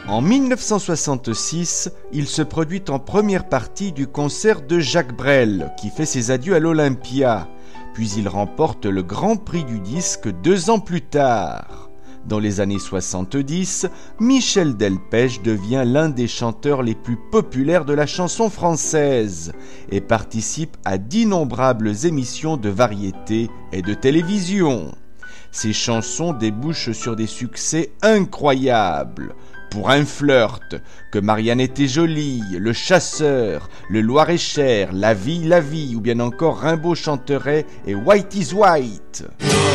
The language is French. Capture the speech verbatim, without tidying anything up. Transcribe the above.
En mille neuf cent soixante-six, il se produit en première partie du concert de Jacques Brel, qui fait ses adieux à l'Olympia, puis il remporte le Grand Prix du disque deux ans plus tard. Dans les années soixante-dix, Michel Delpech devient l'un des chanteurs les plus populaires de la chanson française et participe à d'innombrables émissions de variété et de télévision. Ses chansons débouchent sur des succès incroyables. Pour un flirt, Que Marianne était jolie, Le chasseur, Le Loir-et-Cher, La vie, la vie, ou bien encore Rimbaud chanterait et White is White.